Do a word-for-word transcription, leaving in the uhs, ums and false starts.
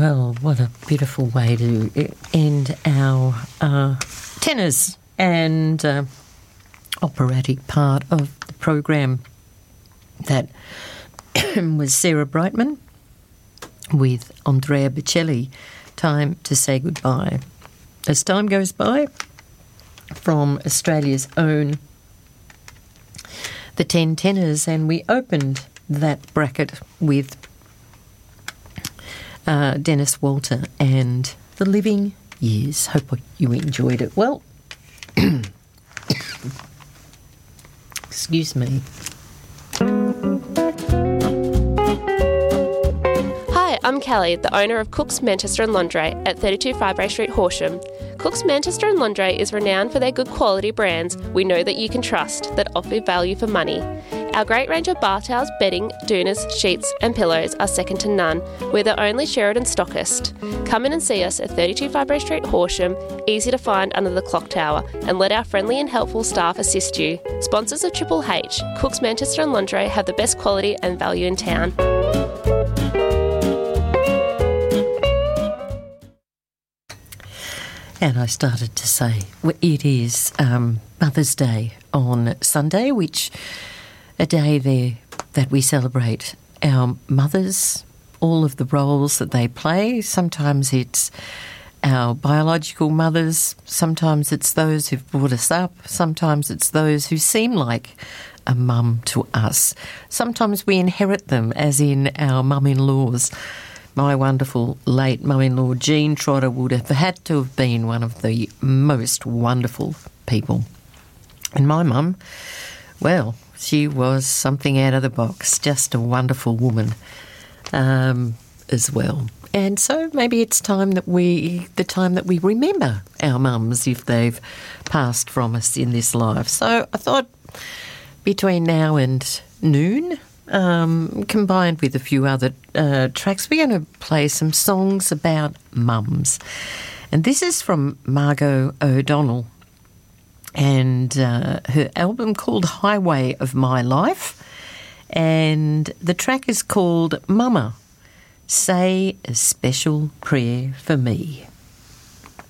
Well, what a beautiful way to end our uh, tenors and uh, operatic part of the program. That was Sarah Brightman with Andrea Bocelli, Time to Say Goodbye. As time goes by, from Australia's own The Ten Tenors, and we opened that bracket with uh, Dennis Walter and The Living Years. Hope you enjoyed it. Well, excuse me. Hi, I'm Kelly, the owner of Cook's Manchester and Lingerie at thirty-two Firebrae Street, Horsham. Cook's Manchester and Lingerie is renowned for their good quality brands we know that you can trust that offer value for money. Our great range of bar towels, bedding, doonas, sheets and pillows are second to none. We're the only Sheridan stockist. Come in and see us at thirty-two Firebrae Street, Horsham, easy to find under the clock tower, and let our friendly and helpful staff assist you. Sponsors of Triple H, Cook's Manchester and Lingerie have the best quality and value in town. And I started to say, well, it is um, Mother's Day on Sunday, which a day there that we celebrate our mothers, all of the roles that they play. Sometimes it's our biological mothers, sometimes it's those who've brought us up, sometimes it's those who seem like a mum to us. Sometimes we inherit them, as in our mum-in-laws. My wonderful late mum-in-law, Jean Trotter, would have had to have been one of the most wonderful people. And my mum, well, she was something out of the box, just a wonderful woman um, as well. And so maybe it's time that we, the time that we remember our mums if they've passed from us in this life. So I thought between now and noon, Um, combined with a few other uh, tracks, we're going to play some songs about mums. And this is from Margot O'Donnell and uh, her album called Highway of My Life. And the track is called Mama, Say a Special Prayer for Me.